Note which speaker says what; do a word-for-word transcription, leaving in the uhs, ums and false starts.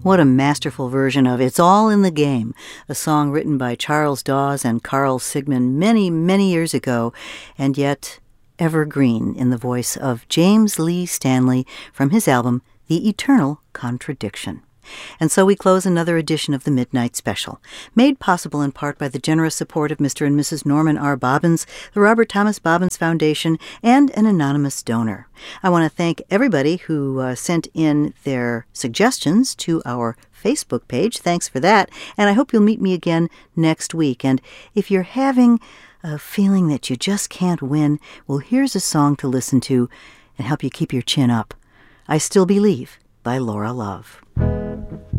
Speaker 1: What a masterful version of It's All in the Game, a song written by Charles Dawes and Carl Sigman many, many years ago, and yet evergreen in the voice of James Lee Stanley from his album The Eternal Contradiction. And so we close another edition of the Midnight Special, made possible in part by the generous support of Mister and Missus Norman R. Bobbins, the Robert Thomas Bobbins Foundation, and an anonymous donor. I want to thank everybody who uh, sent in their suggestions to our Facebook page. Thanks for that. And I hope you'll meet me again next week. And if you're having a feeling that you just can't win, well, here's a song to listen to and help you keep your chin up. I Still Believe by Laura Love.